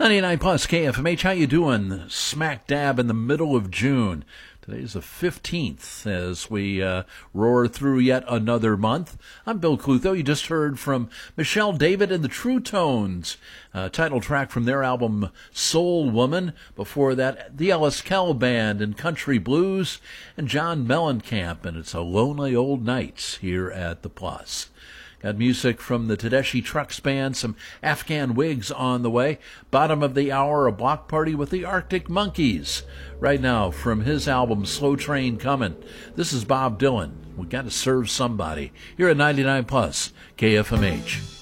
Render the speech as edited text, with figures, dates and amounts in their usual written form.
99 plus KFMH. How you doing? Smack dab in the middle of June. Today's the 15th as we roar through yet another month. I'm Bill Clutho. You just heard from Michelle David and the True Tones, title track from their album Soul Woman. Before that, the Ellis Kell Band and Country Blues, and John Mellencamp, and It's a Lonely Old Nights here at the Plus. Got music from the Tedeschi Trucks Band, some Afghan Wigs on the way. Bottom of the hour, a block party with the Arctic Monkeys. Right now, from his album Slow Train Comin', this is Bob Dylan. We got to serve somebody. Here at 99 plus KFMH.